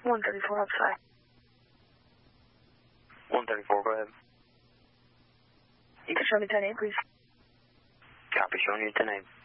134 outside. 134, go ahead. You can show me 10-8, please. Copy, showing you 10-8.